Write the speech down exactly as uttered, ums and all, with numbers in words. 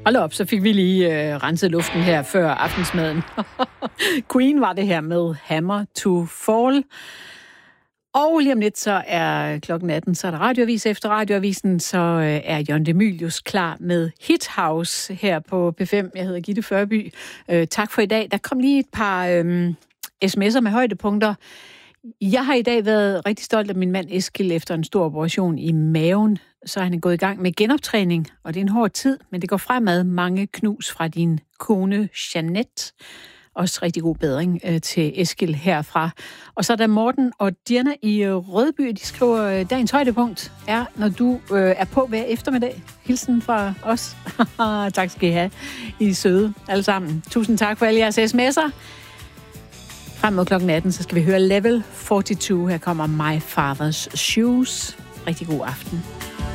Hold op, så fik vi lige øh, renset luften her før aftensmaden. Queen var det her med Hammer to Fall. Og lige om lidt, så er klokken atten, så er der radioavis. Efter radioavisen, så øh, er Jon Demilius klar med Hit House her på P fem. Jeg hedder Gitte Førby. Øh, tak for i dag. Der kom lige et par øh, sms'er med højdepunkter. Jeg har i dag været rigtig stolt af min mand Eskil efter en stor operation i maven. Så er han gået i gang med genoptræning, og det er en hård tid, men det går fremad. Mange knus fra din kone Jeanette. Også rigtig god bedring øh, til Eskil herfra. Og så er der Morten og Diana i øh, Rødby. De skriver, øh, dagens højdepunkt er, når du øh, er på hver eftermiddag. Hilsen fra os. Tak skal I have. I er søde alle sammen. Tusind tak for alle jeres sms'er. Frem mod klokken atten, så skal vi høre Level fireogfyrre. Her kommer My Father's Shoes. Rigtig god aften.